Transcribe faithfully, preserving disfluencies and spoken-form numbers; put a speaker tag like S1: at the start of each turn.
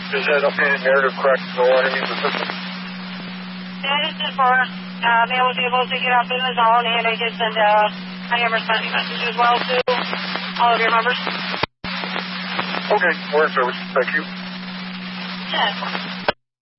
S1: Is that updated narrative correct? No enemies in the system?
S2: That is ten four. Uh, man was able to get up in the zone, and I did send a I am responding message as well to all of your members.
S1: Okay, we're in service. Thank you.
S2: ten four.